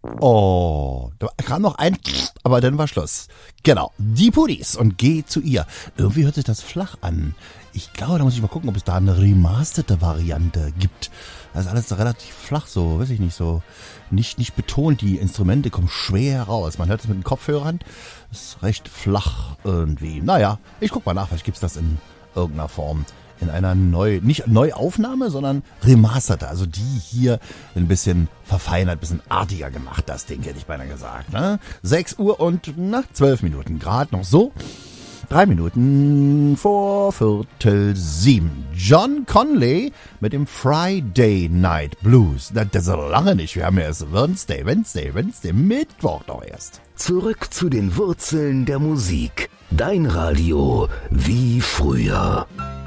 Oh, da kam noch ein, aber dann war Schluss. Genau, die Puddies und geh zu ihr. Irgendwie hört sich das flach an. Ich glaube, da muss ich mal gucken, ob es da eine remasterte Variante gibt. Das ist alles relativ flach, so, weiß ich nicht, so nicht betont. Die Instrumente kommen schwer raus. Man hört es mit den Kopfhörern. Ist recht flach irgendwie. Naja, ich guck mal nach, vielleicht gibt's das in irgendeiner Form. In einer nicht Neuaufnahme, sondern remasterte. Also die hier ein bisschen verfeinert, ein bisschen artiger gemacht. Das Ding hätte ich beinahe gesagt. Ne? 6 Uhr und 12 Minuten. Gerade noch so. 3 Minuten vor 6:45. John Conley mit dem Friday Night Blues. Das ist noch lange nicht. Wir haben ja erst Wednesday, Mittwoch doch erst. Zurück zu den Wurzeln der Musik. Dein Radio wie früher.